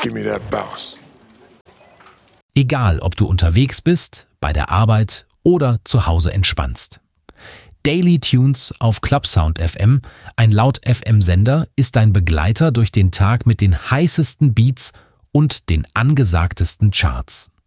give me that bounce. Egal, ob du unterwegs bist, bei der Arbeit oder zu Hause entspannst. Daily Tunes auf Clubsound FM, ein Laut-FM-Sender, ist dein Begleiter durch den Tag mit den heißesten Beats und den angesagtesten Charts.